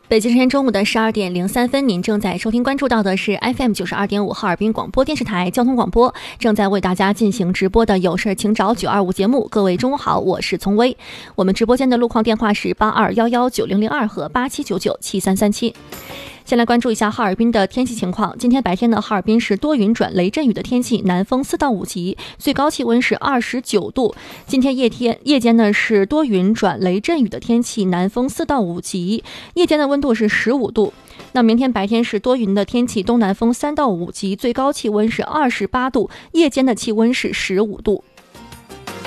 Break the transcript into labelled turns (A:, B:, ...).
A: 北京时间中午的12点03分，您正在收听关注到的是 FM 92.5哈尔滨广播电视台交通广播，正在为大家进行直播的有事请找925节目。各位中午好，我是丛薇。我们直播间的路况电话是82119002和87997337。先来关注一下哈尔滨的天气情况。今天白天呢，哈尔滨是多云转雷阵雨的天气，南风4到5级，最高气温是29度。今天夜间呢是多云转雷阵雨的天气，南风4到5级，夜间的温度是15度。那明天白天是多云的天气，东南风3到5级，最高气温是28度，夜间的气温是15度。